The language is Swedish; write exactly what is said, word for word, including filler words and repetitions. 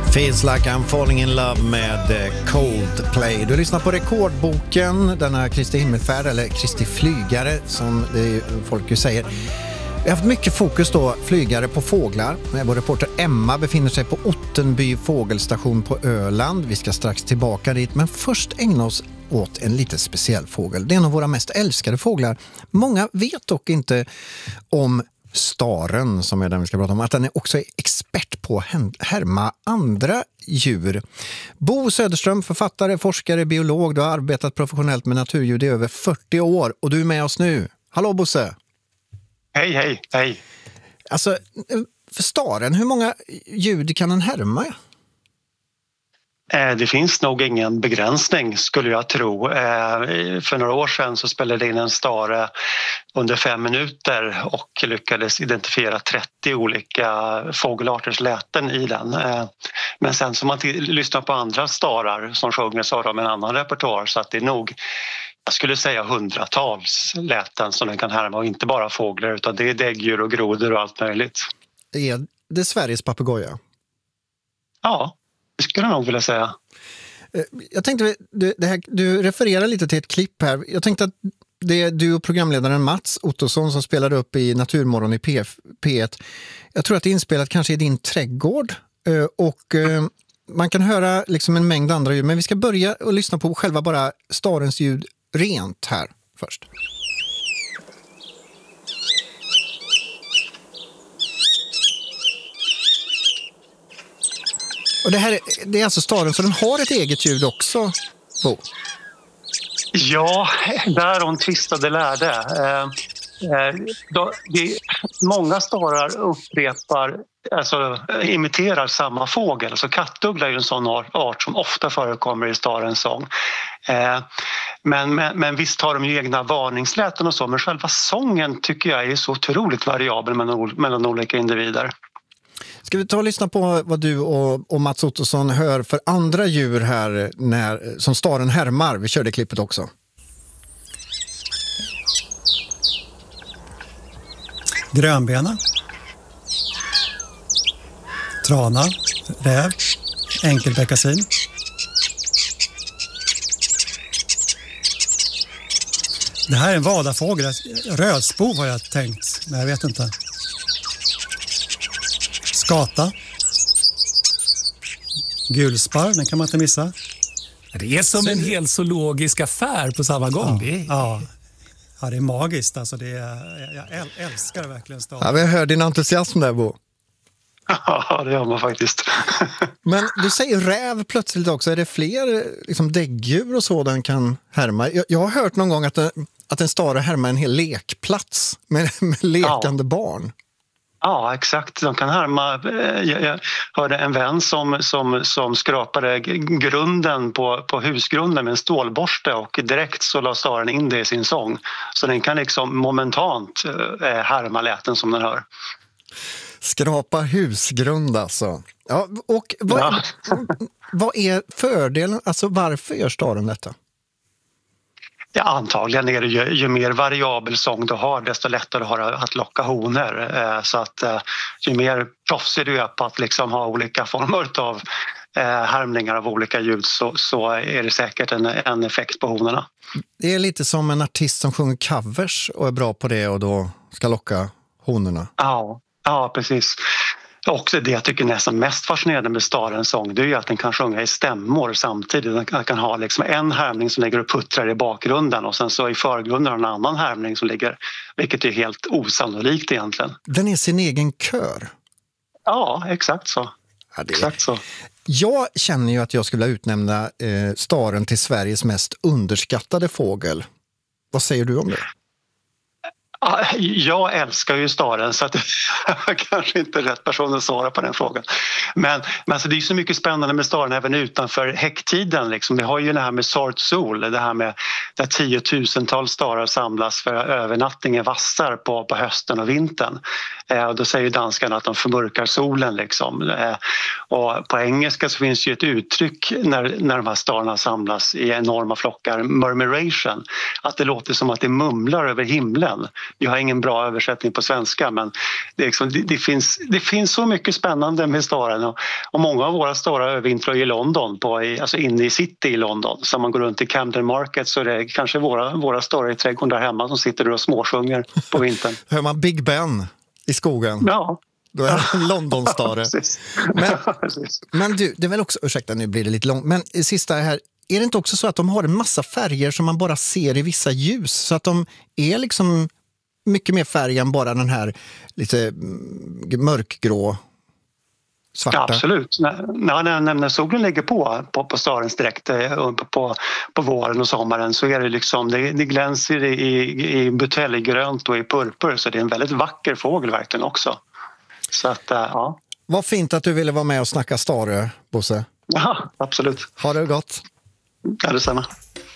Feels like I'm falling in love med Coldplay. Du lyssnar på Rekordboken, denna Kristi himmelfärd, eller Kristi flygare som det folk ju säger. Vi har haft mycket fokus då, flygare på fåglar. Vår reporter Emma befinner sig på Ottenby fågelstation på Öland. Vi ska strax tillbaka dit, men först ägna oss åt en lite speciell fågel. Det är en av våra mest älskade fåglar. Många vet dock inte om staren, som är den vi ska prata om, att den är också expert på att härma andra djur. Bo Söderström, författare, forskare, biolog. Du har arbetat professionellt med naturljud i över fyrtio år och du är med oss nu. Hallå Bosse! Hej, hej, hej. Alltså, för staren, hur många ljud kan den härma? Det finns nog ingen begränsning skulle jag tro. För några år sedan så spelade in en stare under fem minuter och lyckades identifiera trettio olika fågelarters läten i den. Men sen så man t- lyssnar på andra starar som sjunger så har de en annan repertoar, så att det är nog, jag skulle säga hundratals läten som den kan härma, och inte bara fåglar utan det är däggdjur och grodor och allt möjligt. Är det Sveriges papegoja? Ja. Det skulle jag nog vilja säga. Jag tänkte, du, det här, du refererar lite till ett klipp här. Jag tänkte att det är du och programledaren Mats Ottosson som spelade upp i Naturmorgon i P ett. Jag tror att det är inspelat kanske i din trädgård. Och man kan höra liksom en mängd andra ljud. Men vi ska börja och lyssna på själva bara starens ljud rent här först. Och det här är, det är alltså staren, så den har ett eget ljud också, Bo? Ja, där hon tvistade lärde. Eh, eh, då, det, många starar upprepar, alltså imiterar samma fågel. Alltså kattuggla är ju en sån art som ofta förekommer i starens sång. Eh, men, men, men visst har de ju egna varningsläten och så, men själva sången tycker jag är så otroligt variabel mellan, mellan olika individer. Ska vi ta och lyssna på vad du och, och Mats Ottosson hör för andra djur här när, som staren härmar? Vi körde klippet också. Grönbena, trana, räv, enkelbeckasin. Det här är en vadarfågel, rödspov har jag tänkt, men jag vet inte. Skata. Gulspar, den kan man inte missa. Det är som en hel zoologisk affär på samma gång. Ja, det är... ja. ja det är magiskt. Alltså det är, jag älskar verkligen staden. Ja, vi hör din entusiasm där, Bo. Ja, det gör man faktiskt. Men du säger räv plötsligt också. Är det fler liksom, däggdjur och så den kan härma? Jag, jag har hört någon gång att, det, att en stare härmar en hel lekplats med, med lekande ja. barn. Ja, exakt. De kan härma. Jag hörde en vän som, som, som skrapade grunden på, på husgrunden med en stålborste och direkt så la staren in det i sin sång. Så den kan liksom momentant härma läten som den hör. Skrapa husgrund alltså. Ja, och vad, ja. vad är fördelen? Alltså varför gör staren detta? Ja, antagligen är det ju, ju mer variabel sång du har, desto lättare har det att locka honor. Eh, så att eh, ju mer proffsig du är på att liksom ha olika former av eh, härmningar av olika ljud så, så är det säkert en, en effekt på honorna. Det är lite som en artist som sjunger covers och är bra på det och då ska locka honorna. Ja, ja precis. Också det jag tycker nästan mest fascinerande med starens sång, det är ju att den kan sjunga i stämmor samtidigt. Den kan ha liksom en härmning som ligger och puttrar i bakgrunden och sen så i förgrunden en annan härmning som ligger, vilket är helt osannolikt egentligen. Den är sin egen kör. Ja, exakt så. Ja, det... Exakt så. Jag känner ju att jag skulle utnämna eh, staren till Sveriges mest underskattade fågel. Vad säger du om det? Jag älskar ju staren så att jag kanske inte är rätt person att svara på den frågan. Men, men alltså det är så mycket spännande med staren även utanför häcktiden. Liksom. Vi har ju det här med Sort Sol, det här med där tiotusentals starar samlas för övernattning i vassar på, på hösten och vintern. Eh, och då säger danskarna att de förmörkar solen. Liksom. Eh, och på engelska så finns ju ett uttryck när, när de här stararna samlas i enorma flockar, murmuration. Att det låter som att det mumlar över himlen. jag har ingen bra översättning på svenska, men det, är liksom, det, det, finns, det finns så mycket spännande med staren, och, och många av våra starar övervintrar i London, på, i, alltså inne i city i London. Så om man går runt i Camden Market så är det kanske våra, våra starar i trädgården där hemma som sitter och småsjunger på vintern. Hör man Big Ben i skogen? Ja. Då är det en Londonstare. Men, men du, det är väl också, ursäkta nu blir det lite långt, men sista här, är det inte också så att de har en massa färger som man bara ser i vissa ljus, så att de är liksom mycket mer färg än bara den här lite mörkgrå svarta? Ja, absolut. När, när, när solen ligger på på, på starens direkt på, på våren och sommaren, så är det liksom, det, det glänser i, i, i buteljgrönt och i purpur, så det är en väldigt vacker fågel verkligen också. Så att, ja. Vad fint att du ville vara med och snacka Starö, Bosse. Ja, absolut. Ha det gott. Ja, detsamma.